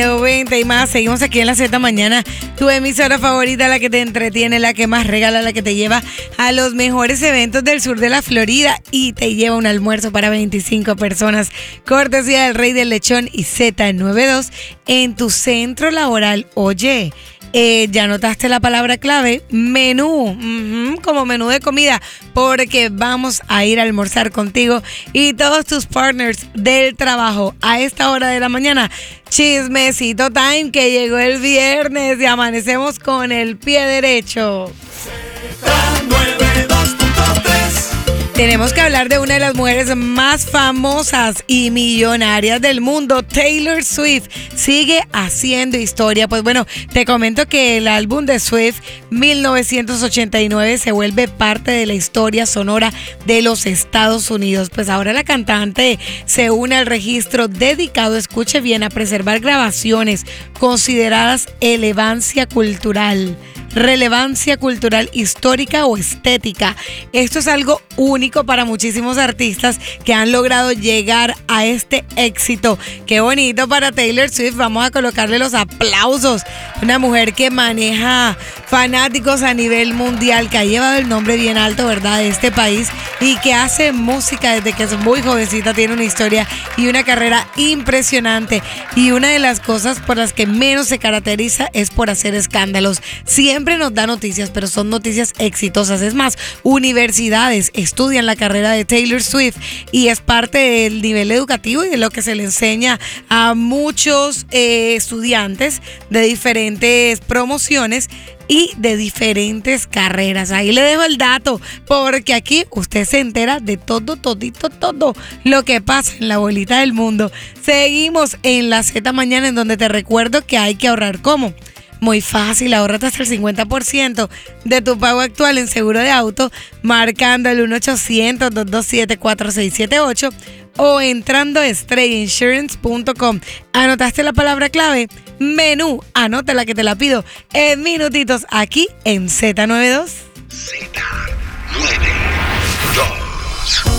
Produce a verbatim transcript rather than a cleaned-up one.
noventa y más, seguimos aquí en la Z Mañana, tu emisora favorita, la que te entretiene, la que más regala, la que te lleva a los mejores eventos del sur de la Florida y te lleva un almuerzo para veinticinco personas, cortesía del Rey del Lechón y Z noventa y dos en tu centro laboral. Oye, Eh, ya notaste la palabra clave, menú, uh-huh, como menú de comida, porque vamos a ir a almorzar contigo y todos tus partners del trabajo a esta hora de la mañana. Chismecito time, que llegó el viernes y amanecemos con el pie derecho. Tenemos que hablar de una de las mujeres más famosas y millonarias del mundo, Taylor Swift. Sigue haciendo historia. Pues bueno, te comento que el álbum de Swift, mil novecientos ochenta y nueve, se vuelve parte de la historia sonora de los Estados Unidos. Pues ahora la cantante se une al registro dedicado, escuche bien, a preservar grabaciones consideradas elevancia cultural. Relevancia cultural, histórica o estética. Esto es algo único para muchísimos artistas que han logrado llegar a este éxito. Qué bonito para Taylor Swift. Vamos a colocarle los aplausos. Una mujer que maneja fanáticos a nivel mundial, que ha llevado el nombre bien alto, ¿verdad?, de este país, y que hace música desde que es muy jovencita. Tiene una historia y una carrera impresionante. Y una de las cosas por las que menos se caracteriza es por hacer escándalos. Siempre Siempre nos da noticias, pero son noticias exitosas. Es más, universidades estudian la carrera de Taylor Swift y es parte del nivel educativo y de lo que se le enseña a muchos eh, estudiantes de diferentes promociones y de diferentes carreras. Ahí le dejo el dato, porque aquí usted se entera de todo, todito, todo lo que pasa en la bolita del mundo. Seguimos en la Z Mañana, en donde te recuerdo que hay que ahorrar. ¿Cómo? Muy fácil, ahórrate hasta el cincuenta por ciento de tu pago actual en seguro de auto marcando el uno ochocientos, dos dos siete, cuatro seis siete ocho o entrando a estrella insurance punto com. ¿Anotaste la palabra clave? Menú, anótala que te la pido en minutitos aquí en Z noventa y dos. Z noventa y dos.